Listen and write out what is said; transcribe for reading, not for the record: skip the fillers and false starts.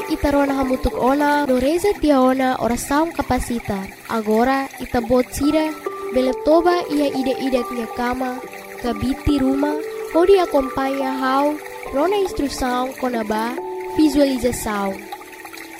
itarona hamutuk ona no reza tiaona ora saung kapasita. Agora itabot sida beletoba ia ide-ide nya kama kabiti rumah hodi akompanya hau rona instrução konaba visualização.